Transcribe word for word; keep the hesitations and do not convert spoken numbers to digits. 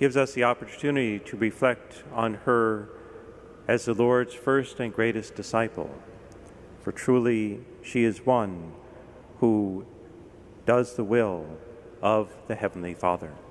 gives us the opportunity to reflect on her as the Lord's first and greatest disciple. For truly she is one who does the will of the Heavenly Father.